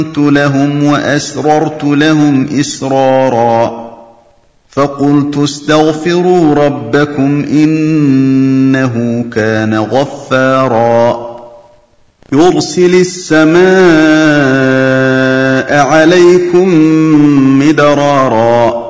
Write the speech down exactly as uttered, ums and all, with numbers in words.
لهم وأسررت لهم إسرارا فقلت استغفروا ربكم إنه كان غفارا يرسل السماء عليكم مدرارا